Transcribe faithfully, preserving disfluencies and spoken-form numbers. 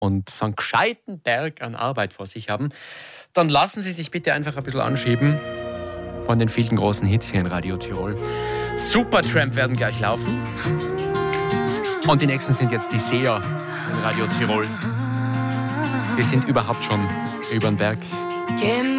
und so einen gescheiten Berg an Arbeit vor sich haben, dann lassen Sie sich bitte einfach ein bisschen anschieben von den vielen großen Hits hier in Radio Tirol. Supertramp werden gleich laufen. Und die nächsten sind jetzt die Seher in Radio Tirol. Die sind überhaupt schon über den Berg.